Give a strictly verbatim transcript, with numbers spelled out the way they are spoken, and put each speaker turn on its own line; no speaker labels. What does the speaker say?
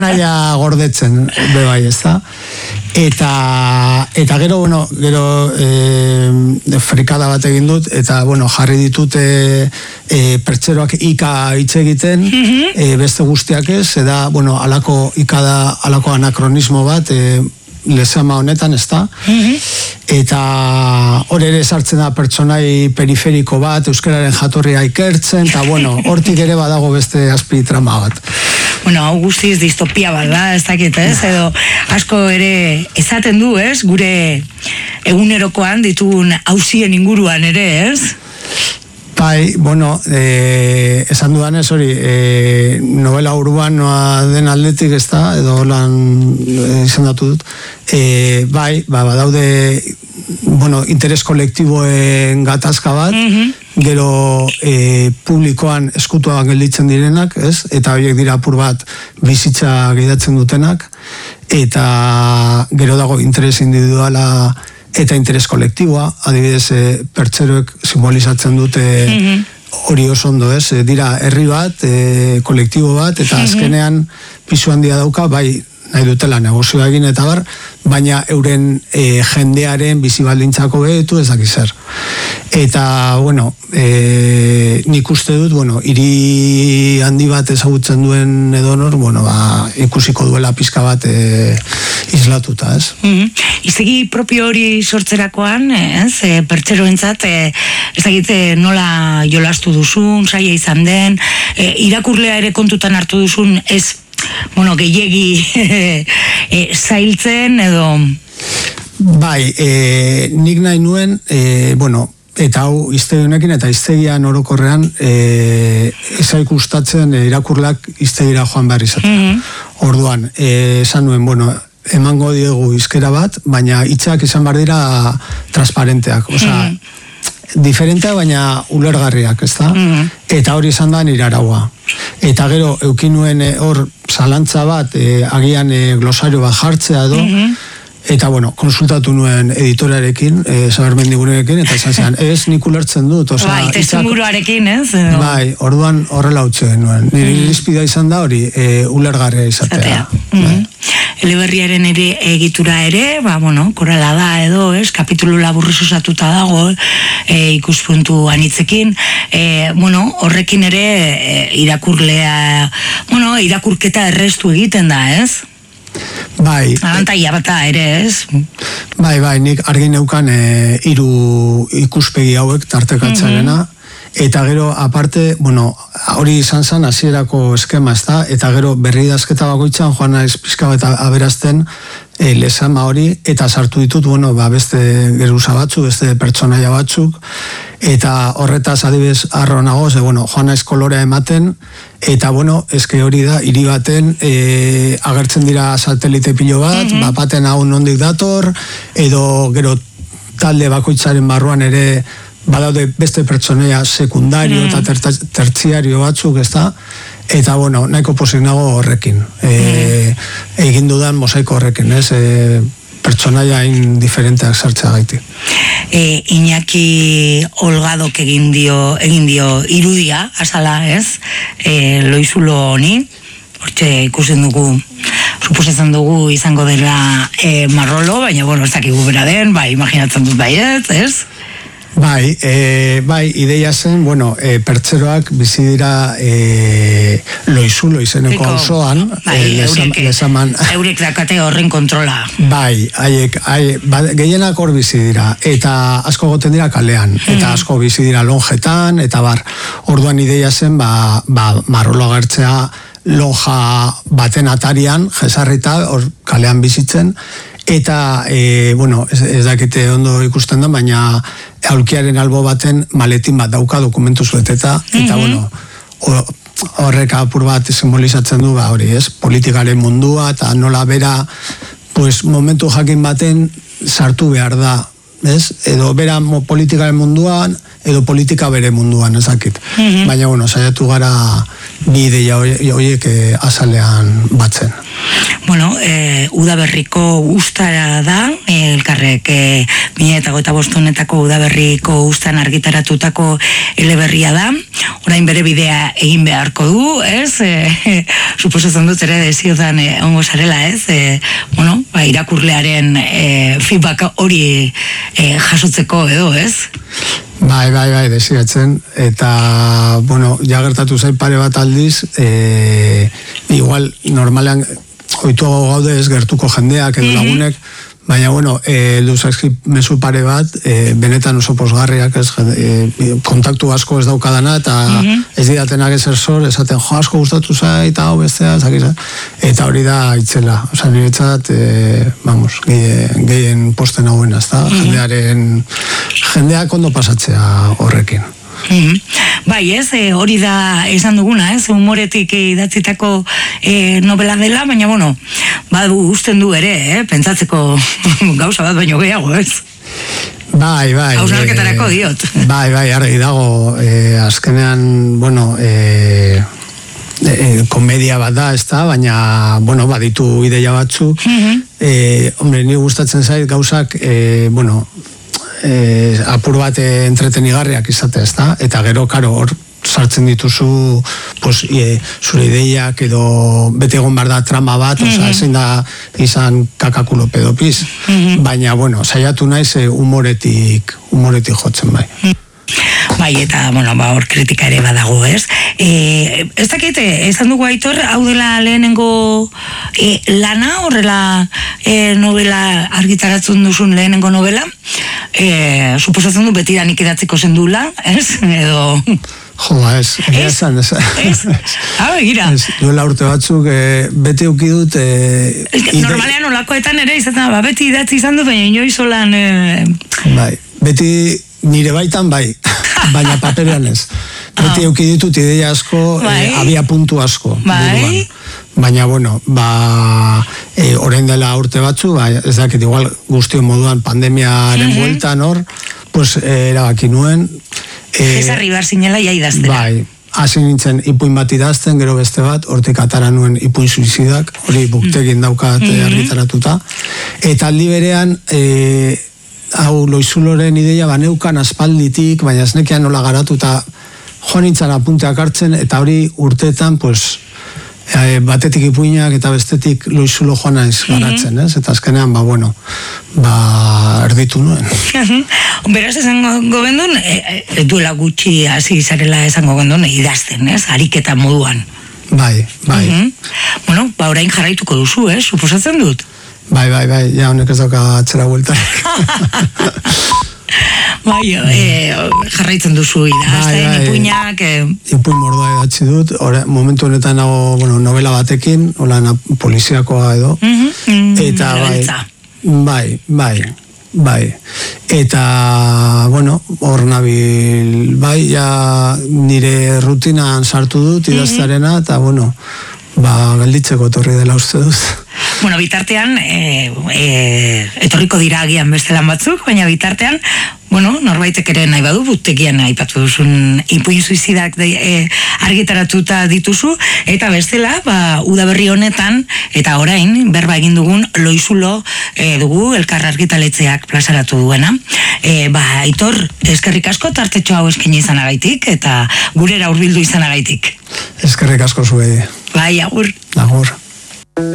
naia gordetzen, bebai, ez da? Eta, eta gero, bueno, gero e, frikada bat egin dut, eta, bueno, jarri ditut e, e, pertseroak ika hitz egiten, mm-hmm. e, beste guztiak ez, eta, bueno, alako ikada, alako anakronismo bat, e, lezama honetan, ez da? Mm-hmm. Eta hor ere sartzen da pertsonai periferiko bat, euskararen jatorria ikertzen, eta, bueno, hortik ere badago beste azpi trama bat.
Bueno, hau guztiz distopia bat da, ez dakit, ez? Edo asko ere ezaten du, ez? Gure egunerokoan ditugun auzien inguruan ere, ez?
Bai, bueno, e, esan dudan ez hori, e, novela urbanoa den aldetik, ez da, edo lan izan datu dut, e, bai, ba, badaude, bueno, interes kolektiboen gatazka bat, mm-hmm. gero e, publikoan eskutuan gelditzen direnak, ez? Eta horiek dira apur bat bizitza gidatzen dutenak, eta gero dago interes individuala eta interes kolektiboa, adibidez e, pertseroek simbolizatzen dute mm-hmm. hori oso ondo, ez? E, dira herri bat, e, kolektibo bat, eta mm-hmm. azkenean pisu handia dauka, bai nahi dutela negozioa egin eta bar, baina euren e, jendearen bizibaldintzako behetu ez dakiz zer. Eta, bueno, e, nik uste dut, bueno, hiri handi bat ezagutzen duen edonor, bueno, ba, ikusiko duela pizka bat e, islatuta, ez?
Mm-hmm. Izegi propio hori sortzerakoan, ez, e, pertseroentzat, e, ez dakit nola jolastu duzun, saia izan den, e, irakurlea ere kontutan hartu duzun, ez bueno, gehiegi e, zailtzen edo...
Bai, e, nik nahi nuen, e, bueno, eta hau iztegi honekin eta iztegian orokorrean e, ezaik gustatzen e, irakurlak iztegira joan behar izatea. Mm-hmm. Orduan, e, esan nuen, bueno, emango diegu izkera bat, baina hitzak izan behar dira transparenteak, osea, mm-hmm. diferentea baina ulergarriak, ez da? Mm-hmm. Eta hori izan da nire araua. Eta gero, eukinuen hor zalantza bat, e, agian e, glosario bat jartzea edo, mm-hmm. eta bueno, konsultatu nuen editorarekin, e, Sabermendigurekin, eta esan zean, ez nik ulertzen dut. Osa,
bai, testuinguruarekin, ez?
Edo... Bai, orduan horrela utxe nuen. Nire mm-hmm. irizpidea izan da hori, e, ulergarria izatea.
Mm-hmm. Eleberriaren ere egitura ere, ba, bueno, korala da edo, ez, kapitulu laburriz osatuta dago, e, ikuspuntu anitzekin, e, bueno, horrekin ere e, irakurlea, bueno, irakurketa errestu egiten da, ez?
Bai.
Abantaia bata ere, ez?
Bai, bai, nik argi neukan e, hiru ikuspegi hauek tartekatzarena, mm-hmm. Eta gero, aparte, bueno, hori izan zen hasierako eskema, ez da? Eta gero, berri idazketa bakoitzan, joan naiz pixka bat aberazten e, lezama hori, eta sartu ditut, bueno, ba, beste geruza batzuk, beste pertsonaia batzuk, eta horretaz adibidez harro nago, ze, bueno, joan naiz kolorea ematen, eta, bueno, eske hori da, hiri baten e, agertzen dira satelite pilo bat, mm-hmm. ba, baten hau nondik dator, edo gero talde bakoitzaren barruan ere badaude beste pertsonaia sekundario mm. eta tertziario batzuk, ez da? Eta, bueno, nahiko pozik nago horrekin. E, mm. Egin dudan mosaiko horrekin, ez? E, pertsonaia hain diferenteak sartzea gaitik.
E, Iñaki Olgadok egin dio, egin dio irudia, azala, ez? E, loizulo honi, hortxe ikusten dugu, suposatzen dugu izango dela e, marrolo, baina, bueno, ez dakigu bera den, bai, imaginatzen dut baiet, ez?
Bai, e, bai, ideia zen, bueno, e, pertseroak bizi dira e, loizulo izeneko auzoan,
bai,
e,
eurek,
lezaman...
Eurek dakate horren kontrola.
Bai, haiek, haiek, ba, gehienak hor bizi dira, eta asko goten dira kalean, mm. eta asko bizi dira lonjetan, eta bar, orduan ideia zen, ba, ba marrolo agertzea lonja baten atarian, jesarrita, hor kalean bizitzen, eta, e, bueno, ez, ez dakite ondo ikusten da, baina aulkiaren albo baten maletin bat dauka dokumentu zueteta, eta, mm-hmm. bueno, horrek apur bat simbolizatzen du, ba, hori, ez, politikaren mundua, eta nola bera, pues, momentu jakin baten sartu behar da, ez, edo bera politikaren munduan, edo politika bere munduan, ezakit. Mm-hmm. Baina, bueno, saiatu gara bi ideia horiek azalean batzen.
bueno, e, udaberriko ustara da, e, elkarrek e, mila eta goita bostunetako udaberriko ustan argitaratutako eleberria da, orain bere bidea egin beharko du, ez? E, suposatzen dut ere desiotan e, ongo zarela, ez? E, bueno, ba, irakurlearen e, feedback hori e, jasotzeko edo, ez?
Bai, bai, bai, desiatzen, eta, bueno, ja gertatu zait pare bat aldiz, e, igual, normalean, oituago gaude ez gertuko jendeak edo lagunek, baina, bueno, e, duzakzit mezu pare bat, e, benetan oso posgarriak, ez, e, kontaktu asko ez daukadana, eta mm-hmm. ez didatenak ezer zor, esaten, jo, asko gustatu zait, eta hau bestea, zakiza, eta hori da itzela, oza, niretzat, e, vamos, gehien, gehien posten hauen, ez da, mm-hmm. jendearen, jendeak ondo pasatzea horrekin.
Mm-hmm. Bai, ez, e, hori da esan duguna, ez, humoretik idatzitako e, novela dela, baina, bueno, badu usten du ere, eh, pentsatzeko gauza bat baino gehiago, ez?
Bai, bai.
Hausnarketarako e, diot.
Bai, bai, argi dago, e, azkenean, bueno, e, e, komedia bat da, ez da, baina, bueno, baditu ideia batzuk, mm-hmm. e, hombre, ni gustatzen zait gauzak, e, bueno, Eh, apur bat entretenigarriak izate, ez da? Eta gero, karo, hor sartzen dituzu pues, e, zure ideiak edo bete egon behar da trama bat, mm-hmm. oza, ezin da izan kakakulo pedopiz, mm-hmm. baina, bueno, saiatu naiz e, humoretik, humoretik jotzen bai.
Bai, eta, bueno, ba, hor kritika ere badago, ez? E, ez dakit, esan dugu Aitor, hau dela lehenengo e, lana, horrela e, novela argitaratzen duzun lehenengo novela, e, suposatzen du betidanik idatziko zendula, ez? Edo...
Joa, ez, esan, ez.
Ez, hau egira.
Ez, duela urte batzuk, e, beti uki dut... E,
ide... Normalean olakoetan ere, izaten, ba, beti idatzi izan du, baina inoiz olan... E...
Bai, beti... Nire baitan bai, baina paperean ez. Beti euki ditut ideia asko, bai. e, abia puntu asko.
Bai.
Buruan. Baina, bueno, ba, e, orain dela urte batzu, ba, ez dakit igual guztion moduan pandemiaren mm-hmm. bueltan hor, pues, e, erabaki nuen.
E, ez arribar zinela ja idaztera.
Bai, hasi nintzen ipuin bat idazten, gero beste bat, hortik atara nuen ipuin suizidak, hori buktegin daukat mm-hmm. argitaratuta. Eta aldi berean, e, hau Loizuloren ideia baneukan aspalditik, baina ez nekean nola garatuta joan nintzen apunteak hartzen, eta hori urteetan, pues, e, batetik ipuinak eta bestetik Loizulo joan naiz garatzen, ez? Eta azkenean, ba, bueno, ba, erditu nuen.
Beraz, esango gendun, e, e, duela gutxi hasi zarela esango gendun, idazten, ez? Ariketa moduan.
Bai, bai.
Uh-huh. Bueno, ba, orain jarraituko duzu, ez? Suposatzen dut.
Bai, bai, bai, ja honek ez dauka atzera buelta.
Bai, e, jarraitzen duzu idazten, bai, bai, ipuinak... E...
Ipuin mordoa edatzi dut, ora, momentu honetan nago, bueno, novela batekin, hola, poliziakoa edo,
mm-hmm.
eta bai, bai, bai, bai, eta, bueno, hor nabil, bai, ja nire rutinan sartu dut idaztarena, eta, bueno, ba, gelditzeko etorri dela uste dut.
Bueno, bitartean, e, e, etorriko dira agian beste lan batzuk, baina bitartean, bueno, norbaitek ere nahi badu, butegian aipatu duzun ipuin suizidak de, e, argitaratuta dituzu, eta bestela, ba, udaberri honetan, eta orain, berba egin dugun, Loizulo e, dugu, elkar argitaletzeak plazaratu duena. E, ba, Aitor, eskerrik asko tartetxo hau eskaini izanagaitik, eta gurera hurbildu izanagaitik.
Eskerrik asko zuei.
Bai, agur.
Agur.